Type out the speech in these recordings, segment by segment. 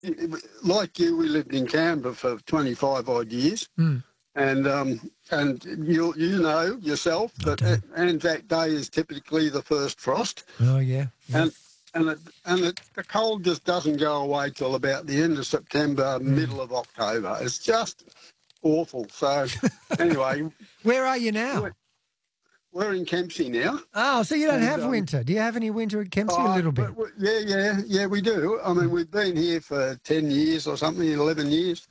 like you, we lived in Canberra for 25 odd years. And you know yourself that Anzac Day is typically the first frost. Oh, yeah. And the cold just doesn't go away till about the end of September, middle of October. It's just awful. So anyway. Where are you now? We're in Kempsey now. Oh, so you don't have winter. Do you have any winter at Kempsey? A little bit? Yeah, we do. I mean, we've been here for 10 years or something, 11 years.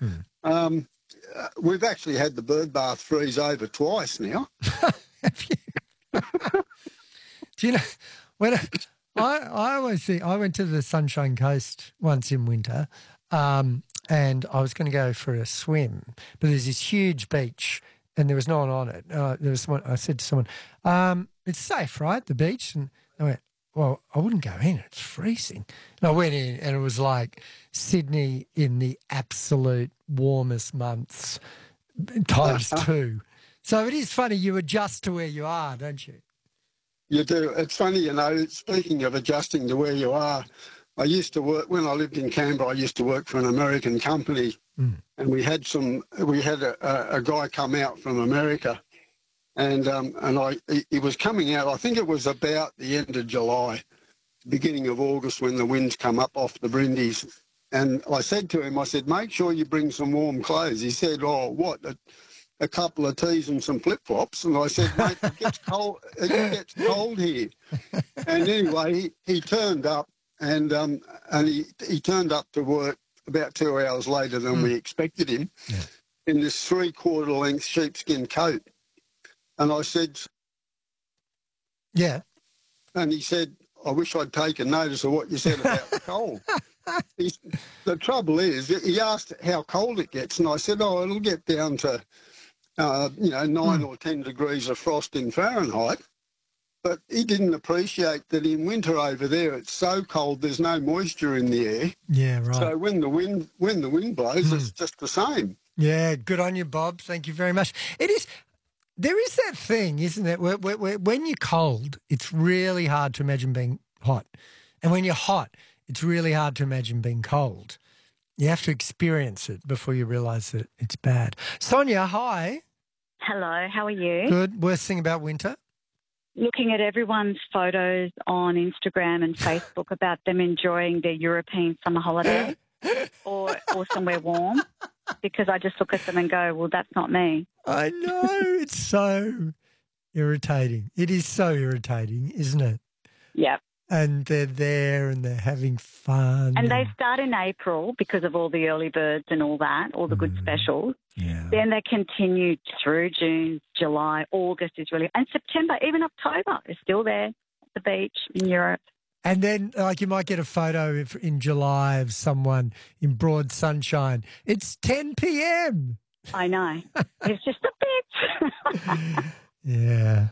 We've actually had the bird bath freeze over twice now. Have you? Do you know, when I always think, I went to the Sunshine Coast once in winter and I was going to go for a swim, but there's this huge beach and there was no one on it. There was someone, I said to someone, it's safe, right, the beach? And they went, well, I wouldn't go in. It's freezing. And I went in and it was like Sydney in the absolute warmest months times two. So it is funny, you adjust to where you are, don't you? You do. It's funny, you know, speaking of adjusting to where you are, I used to work, when I lived in Canberra, I used to work for an American company and we had a guy come out from America and he was coming out, I think it was about the end of July, beginning of August when the winds come up off the Brindis. And I said to him, make sure you bring some warm clothes. He said, oh, what, a couple of tees and some flip-flops? And I said, mate, it gets cold here. And anyway, he turned up and he turned up to work about 2 hours later than we expected him in this 3/4 length sheepskin coat. And I said... Yeah. And he said, I wish I'd taken notice of what you said about the cold. The trouble is, he asked how cold it gets, and I said, oh, it'll get down to, 9 or 10 degrees of frost in Fahrenheit. But he didn't appreciate that in winter over there, it's so cold, there's no moisture in the air. Yeah, right. So when the wind blows, it's just the same. Yeah, good on you, Bob. Thank you very much. There is that thing, isn't it, where when you're cold, it's really hard to imagine being hot. And when you're hot, it's really hard to imagine being cold. You have to experience it before you realise that it's bad. Sonia, hi. Hello, how are you? Good. Worst thing about winter? Looking at everyone's photos on Instagram and Facebook about them enjoying their European summer holiday or somewhere warm, because I just look at them and go, well, that's not me. I know. It's so irritating. It is so irritating, isn't it? Yep. And they're there and they're having fun. And they start in April because of all the early birds and all that, all the good specials. Yeah. Then they continue through June, July, August is really... And September, even October is still there at the beach in Europe. And then, like, you might get a photo in July of someone in broad sunshine. It's 10 p.m. I know. It's just a bit. Yeah.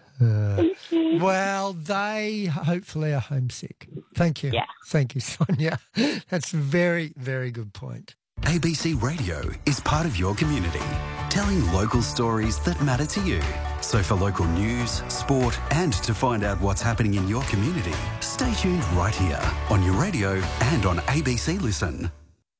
Well, they hopefully are homesick. Thank you. Yeah. Thank you, Sonia. That's a very, very good point. ABC Radio is part of your community, telling local stories that matter to you. So for local news, sport and to find out what's happening in your community, stay tuned right here on your radio and on ABC Listen.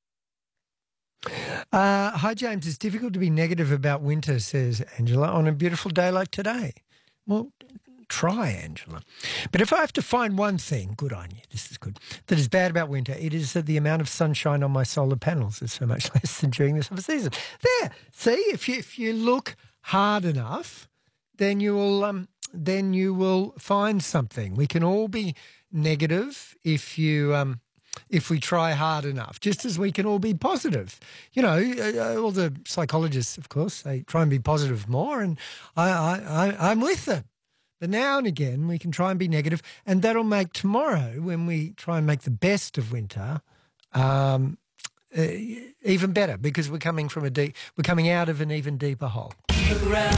Hi, James. It's difficult to be negative about winter, says Angela, on a beautiful day like today. Well, try, Angela. But if I have to find one thing, good on you, this is good, that is bad about winter, it is that the amount of sunshine on my solar panels is so much less than during the summer season. There, see, if you look hard enough, then you will find something. We can all be negative if we try hard enough, just as we can all be positive. You know, all the psychologists, of course, they try and be positive more, and I'm with them. But now and again, we can try and be negative, and that'll make tomorrow, when we try and make the best of winter, even better, because we're coming out of an even deeper hole. Look around,